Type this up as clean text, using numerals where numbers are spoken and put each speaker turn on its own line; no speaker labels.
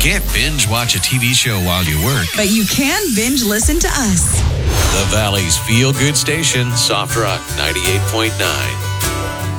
can't binge watch a TV show while you work.
But you can binge listen to us.
The Valley's feel-good station, Soft Rock 98.9.